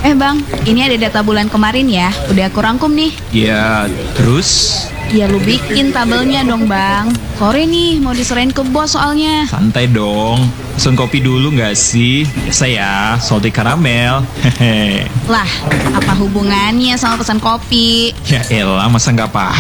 Bang, ini ada data bulan kemarin ya. Udah aku rangkum nih. Ya, terus? Ya lu bikin tabelnya dong bang. Sore nih mau diserahin ke bos soalnya. Santai dong. Pesen kopi dulu nggak sih? Biasa ya, salty caramel. Hehe. Lah, apa hubungannya sama pesan kopi? Ya elah, masa nggak paham?